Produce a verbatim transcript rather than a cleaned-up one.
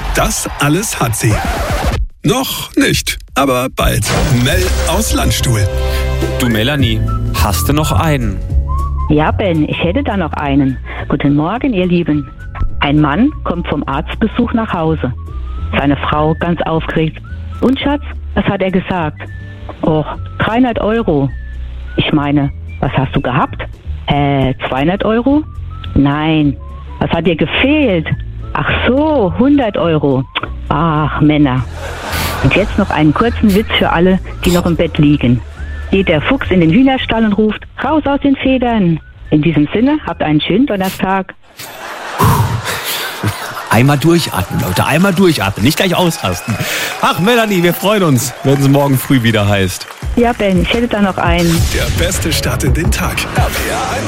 Das alles hat sie. Noch nicht, aber bald. Mel aus Landstuhl. Du Melanie, hast du noch einen? Ja, Ben, ich hätte da noch einen. Guten Morgen, ihr Lieben. Ein Mann kommt vom Arztbesuch nach Hause. Seine Frau ganz aufgeregt. Und Schatz, was hat er gesagt? Och, dreihundert Euro. Ich meine, was hast du gehabt? Äh, zweihundert Euro? Nein, was hat dir gefehlt? Ach so, hundert Euro. Ach, Männer. Und jetzt noch einen kurzen Witz für alle, die noch im Bett liegen. Geht der Fuchs in den Hühnerstall und ruft, raus aus den Federn. In diesem Sinne, habt einen schönen Donnerstag. Einmal durchatmen, Leute, einmal durchatmen, nicht gleich ausrasten. Ach, Melanie, wir freuen uns, wenn es morgen früh wieder heißt. Ja, Ben, ich hätte da noch einen. Der beste Start in den Tag. R P R eins.